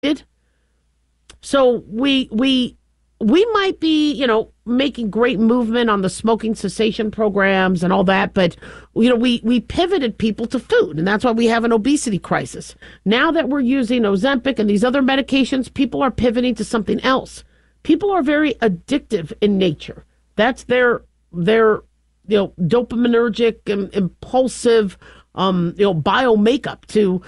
So we might be, making great movement on the smoking cessation programs and all that, but we pivoted people to food, and that's why we have an obesity crisis. Now that we're using Ozempic and these other medications, people are pivoting to something else. People are very addictive in nature. That's their dopaminergic and impulsive bio makeup to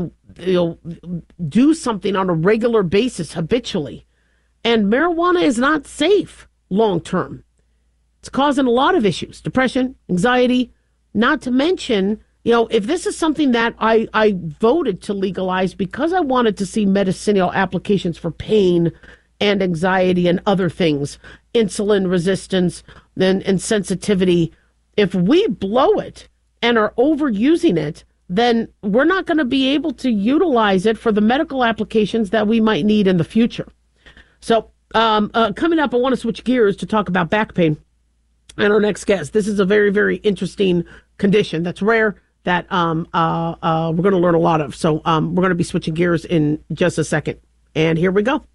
do something on a regular basis habitually. And marijuana is not safe long term. It's causing a lot of issues: depression, anxiety, not to mention, if this is something that I voted to legalize because I wanted to see medicinal applications for pain and anxiety and other things, insulin resistance and sensitivity. If we blow it and are overusing it, then we're not going to be able to utilize it for the medical applications that we might need in the future. So coming up, I want to switch gears to talk about back pain and our next guest. This is a very, very interesting condition that's rare that we're going to learn a lot of. So we're going to be switching gears in just a second. And here we go.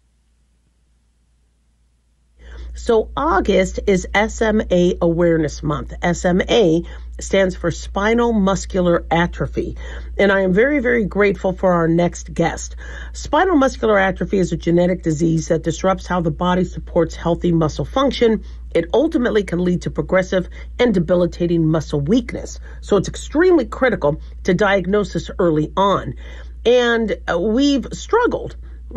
So August is SMA Awareness Month. SMA stands for Spinal Muscular Atrophy. And I am very, very grateful for our next guest. Spinal muscular atrophy is a genetic disease that disrupts how the body supports healthy muscle function. It ultimately can lead to progressive and debilitating muscle weakness. So it's extremely critical to diagnose this early on. And we've struggled,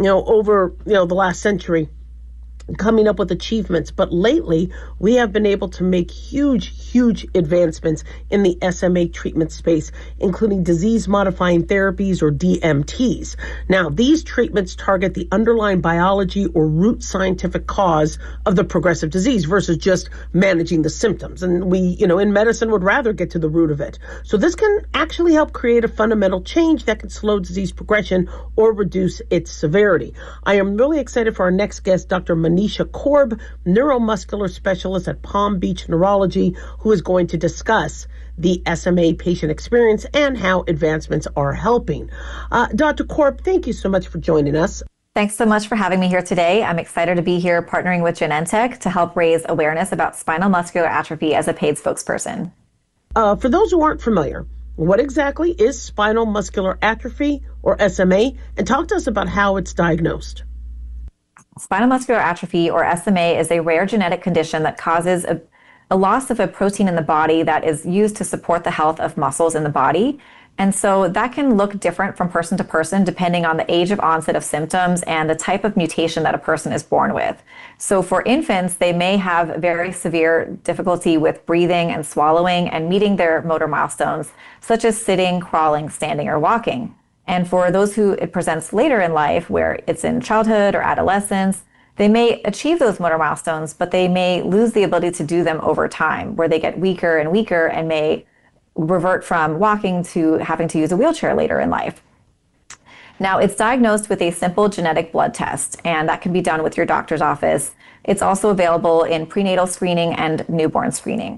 over, the last century coming up with achievements. But lately, we have been able to make huge advancements in the SMA treatment space, including disease-modifying therapies or DMTs. Now, these treatments target the underlying biology or root scientific cause of the progressive disease versus just managing the symptoms. And we, in medicine would rather get to the root of it. So this can actually help create a fundamental change that can slow disease progression or reduce its severity. I am really excited for our next guest, Dr. Manisha Korb, neuromuscular specialist at Palm Beach Neurology, who is going to discuss the SMA patient experience and how advancements are helping. Dr. Korb, thank you so much for joining us. Thanks so much for having me here today. I'm excited to be here partnering with Genentech to help raise awareness about spinal muscular atrophy as a paid spokesperson. For those who aren't familiar, what exactly is spinal muscular atrophy or SMA? And talk to us about how it's diagnosed. Spinal muscular atrophy, or SMA, is a rare genetic condition that causes a loss of a protein in the body that is used to support the health of muscles in the body. And so that can look different from person to person depending on the age of onset of symptoms and the type of mutation that a person is born with. So for infants, they may have very severe difficulty with breathing and swallowing and meeting their motor milestones, such as sitting, crawling, standing, or walking. And for those who it presents later in life, where it's in childhood or adolescence, they may achieve those motor milestones, but they may lose the ability to do them over time, where they get weaker and weaker and may revert from walking to having to use a wheelchair later in life. Now, it's diagnosed with a simple genetic blood test, and that can be done with your doctor's office. It's also available in prenatal screening and newborn screening.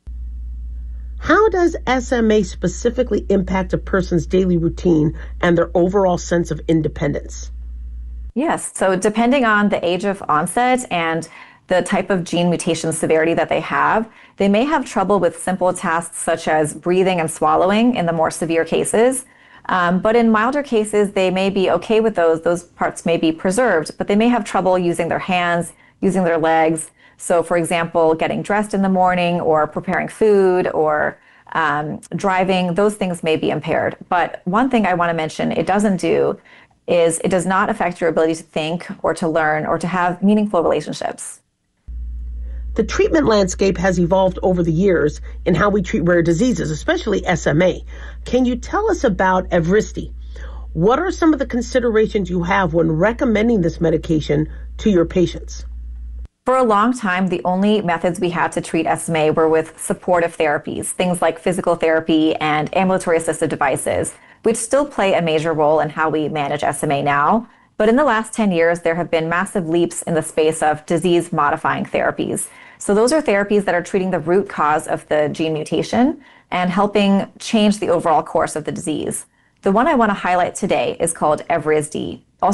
How does SMA specifically impact a person's daily routine and their overall sense of independence? Yes, so depending on the age of onset and the type of gene mutation severity that they may have trouble with simple tasks such as breathing and swallowing in the more severe cases. But in milder cases, they may be okay with those. Those parts may be preserved, but they may have trouble using their hands, using their legs. So for example, getting dressed in the morning or preparing food or driving, those things may be impaired. But one thing I want to mention it doesn't do is it does not affect your ability to think or to learn or to have meaningful relationships. The treatment landscape has evolved over the years in how we treat rare diseases, especially SMA. Can you tell us about Evrysdi? What are some of the considerations you have when recommending this medication to your patients? For a long time, the only methods we had to treat SMA were with supportive therapies, things like physical therapy and ambulatory assistive devices, which still play a major role in how we manage SMA now. But in the last 10 years, there have been massive leaps in the space of disease-modifying therapies. So those are therapies that are treating the root cause of the gene mutation and helping change the overall course of the disease. The one I want to highlight today is called Evrysdi,